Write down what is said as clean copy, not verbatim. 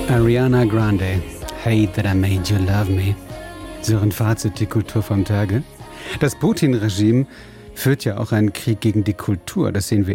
Ariana Grande, Hate That I Made You Love Me. So ein Fazit die Kultur vom Tage. Das Putin-Regime führt ja auch einen Krieg gegen die Kultur. Das sehen wir